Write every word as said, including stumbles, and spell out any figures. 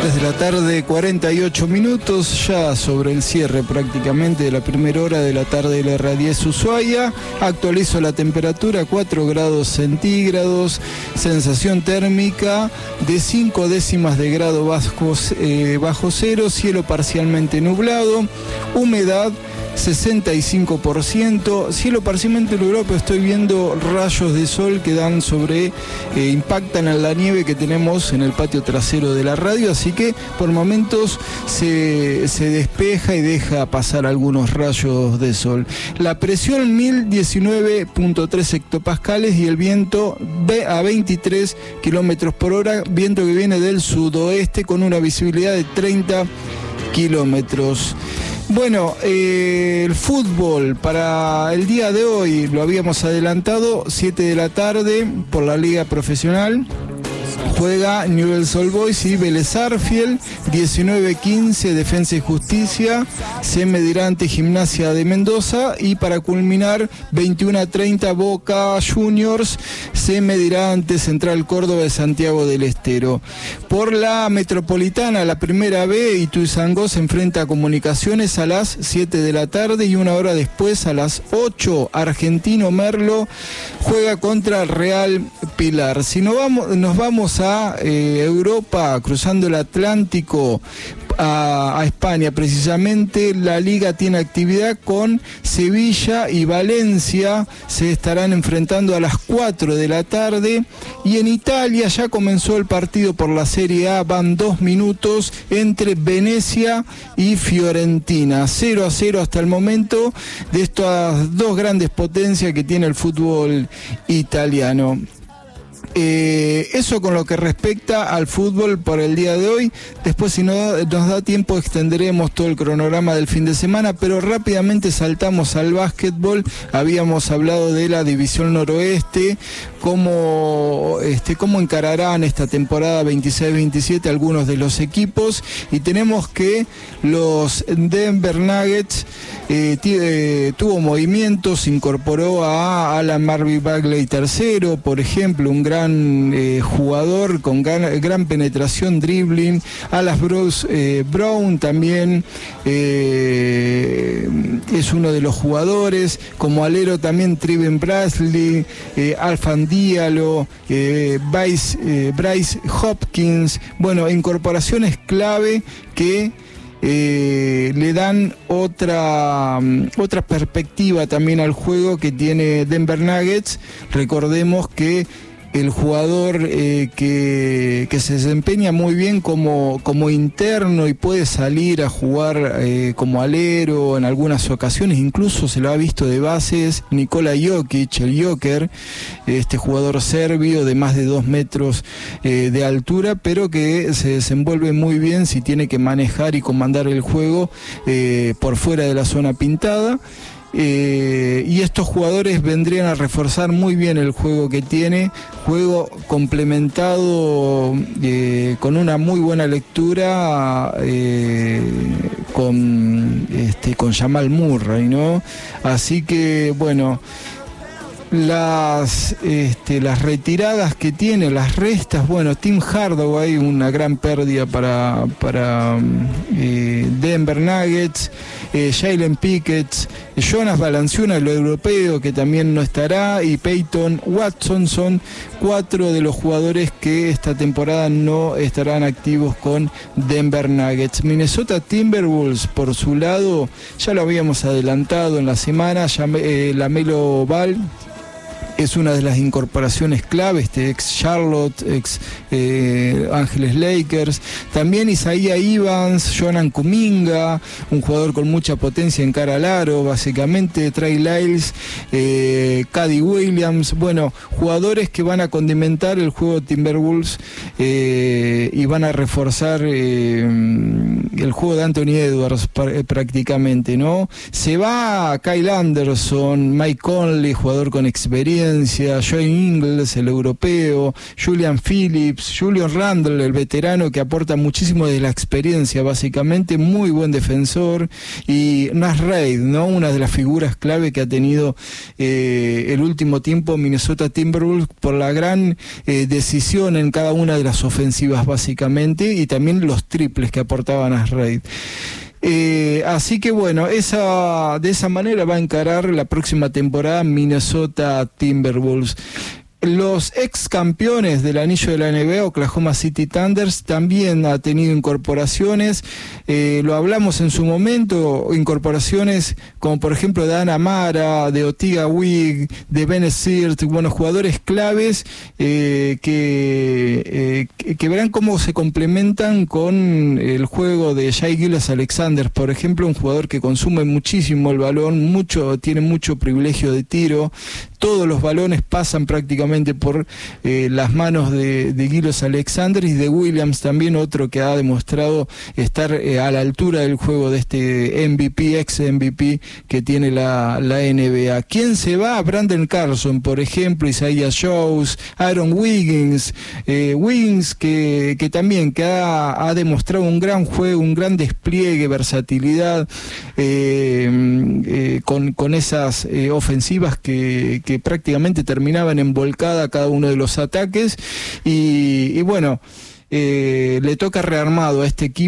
tres de la tarde, cuarenta y ocho minutos, ya sobre el cierre prácticamente de la primera hora de la tarde de la R diez Ushuaia. Actualizo la temperatura, cuatro grados centígrados, sensación térmica de cinco décimas de grado bajo, eh, bajo cero, cielo parcialmente nublado, humedad sesenta y cinco por ciento, cielo parcialmente nublado, pero estoy viendo rayos de sol que dan sobre, eh, impactan en la nieve que tenemos en el patio trasero de la radio, así que por momentos se, se despeja y deja pasar algunos rayos de sol. La presión mil diecinueve punto tres hectopascales y el viento a veintitrés kilómetros por hora, viento que viene del sudoeste con una visibilidad de treinta kilómetros. Bueno, eh, el fútbol para el día de hoy lo habíamos adelantado, siete de la tarde por la Liga Profesional. Juega Newell's Old Boys y Vélez Sarsfield, diecinueve quince Defensa y Justicia, se medirá ante Gimnasia de Mendoza y para culminar veintiuno treinta Boca Juniors se medirá ante Central Córdoba de Santiago del Estero. Por la Metropolitana, la primera B, Ituzaingó se enfrenta a Comunicaciones a las siete de la tarde y una hora después a las ocho Argentino Merlo juega contra Real Pilar. Si no vamos, nos vamos a a eh, Europa, cruzando el Atlántico a, a España, precisamente la Liga tiene actividad con Sevilla y Valencia, se estarán enfrentando a las cuatro de la tarde, y en Italia ya comenzó el partido por la Serie A, van dos minutos entre Venecia y Fiorentina, cero a cero hasta el momento de estas dos grandes potencias que tiene el fútbol italiano. Eh, eso con lo que respecta al fútbol por el día de hoy. Después, si no nos da tiempo, extenderemos todo el cronograma del fin de semana, pero rápidamente saltamos al básquetbol. Habíamos hablado de la división noroeste, cómo, este, cómo encararán esta temporada veintiséis veintisiete algunos de los equipos, y tenemos que los Denver Nuggets eh, eh, tuvo movimientos, incorporó a Alan Marvin Bagley tercero, por ejemplo, un gran Eh, jugador con gran, gran penetración, dribbling. Alas Bros, eh, Brown también eh, es uno de los jugadores. Como alero también Triven Bradley, eh, Alfan Diallo, eh, Bryce, eh, Bryce Hopkins. Bueno, incorporaciones clave que Eh, le dan otra, otra perspectiva también al juego que tiene Denver Nuggets. Recordemos que el jugador eh, que, que se desempeña muy bien como, como interno y puede salir a jugar eh, como alero en algunas ocasiones, incluso se lo ha visto de bases, Nikola Jokic, el Joker, este jugador serbio de más de dos metros eh, de altura, pero que se desenvuelve muy bien si tiene que manejar y comandar el juego eh, por fuera de la zona pintada. Eh, y estos jugadores vendrían a reforzar muy bien el juego que tiene, juego complementado eh, con una muy buena lectura eh, con, este, con Jamal Murray, ¿no? Así que, bueno, las, este, las retiradas que tiene, las restas, bueno, Tim Hardaway, una gran pérdida para, para eh, Denver Nuggets, eh, Jalen Pickett, Jonas Valanciunas, el europeo, que también no estará, y Peyton Watson, son cuatro de los jugadores que esta temporada no estarán activos con Denver Nuggets. Minnesota Timberwolves, por su lado, ya lo habíamos adelantado en la semana, ya, eh, LaMelo Ball es una de las incorporaciones clave, este ex Charlotte, ex eh, Ángeles Lakers. También Isaiah Evans, Jonan Kuminga, un jugador con mucha potencia en cara al aro, básicamente, Trey Lyles, eh, Cady Williams. Bueno, jugadores que van a condimentar el juego de Timberwolves eh, y van a reforzar eh, el juego de Anthony Edwards prácticamente, ¿no? Se va Kyle Anderson, Mike Conley, jugador con experiencia, experiencia, Joe Ingles, el europeo, Julian Phillips, Julian Randle, el veterano que aporta muchísimo de la experiencia, básicamente, muy buen defensor, y Naz Reid, ¿no? Una de las figuras clave que ha tenido eh, el último tiempo Minnesota Timberwolves por la gran eh, decisión en cada una de las ofensivas, básicamente, y también los triples que aportaba Naz Reid. Eh, así que bueno, esa, de esa manera va a encarar la próxima temporada Minnesota Timberwolves. Los ex campeones del anillo de la N B A, Oklahoma City Thunders, también ha tenido incorporaciones, eh, lo hablamos en su momento, incorporaciones como por ejemplo de Ana Mara, de Otiga Wig, de Ben Sirt, buenos jugadores claves eh, que, eh, que, que verán cómo se complementan con el juego de Shai Gilgeous-Alexander, por ejemplo, un jugador que consume muchísimo el balón, mucho, tiene mucho privilegio de tiro, todos los balones pasan prácticamente por eh, las manos de, de Gilgeous-Alexander, y de Williams también, otro que ha demostrado estar eh, a la altura del juego de este M V P, ex M V P que tiene la, la N B A. ¿Quién se va? Brandon Carlson, por ejemplo, Isaiah Jones, Aaron Wiggins, eh, Wiggins que, que también que ha, ha demostrado un gran juego, un gran despliegue, versatilidad, eh, eh, con, con esas eh, ofensivas que, que prácticamente terminaban en volcada cada uno de los ataques, y, y bueno, eh, le toca rearmado a este equipo.